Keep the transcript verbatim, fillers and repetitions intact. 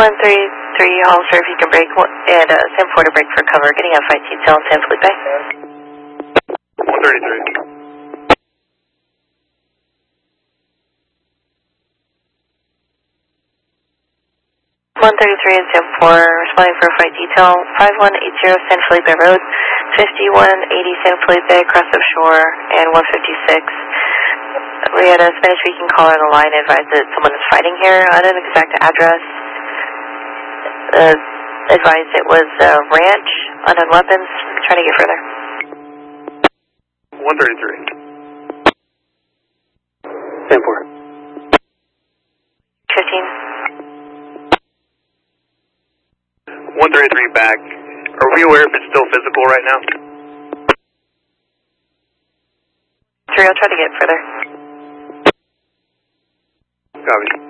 one three three, Hollister, if you can break, and uh, San four to break for cover, getting a fight detail in San Felipe. one thirty-three. one thirty-three and San four, responding for a fight detail, five one eight zero San Felipe Road, fifty-one eighty San Felipe, across the shore, and one fifty-six. We had a Spanish-speaking caller on the line advised that someone is fighting here. I don't know the exact address. Uh, advised it was a ranch, unknown weapons. I'm trying to get further. one thirty-three. San four. fifteen. one thirty-three back. Are we aware if it's still physical right now? three, I'll try to get further. Copy.